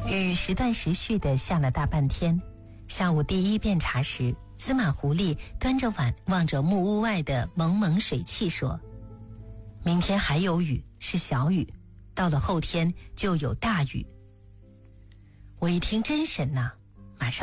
雨时断时续地下了大半天。下午第一遍茶时，司马狐狸端着碗望着木屋外的蒙蒙水汽说：明天还有雨，是小雨，到了后天就有大雨。我一听真神呐，